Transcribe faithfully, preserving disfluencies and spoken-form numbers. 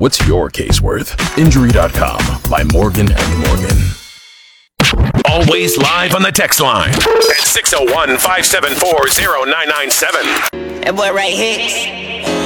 What's your case worth? Injury dot com by Morgan and Morgan. Always live on the text line at six oh one, five seven four, oh nine nine seven. That boy right here.